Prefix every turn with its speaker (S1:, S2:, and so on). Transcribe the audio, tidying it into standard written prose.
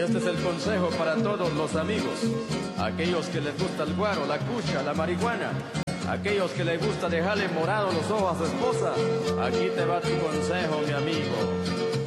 S1: este es el consejo para todos los amigos. Aquellos que les gusta el guaro, la cucha, la marihuana. Aquellos que les gusta dejarle morados los ojos a su esposa. Aquí te va tu consejo, mi amigo.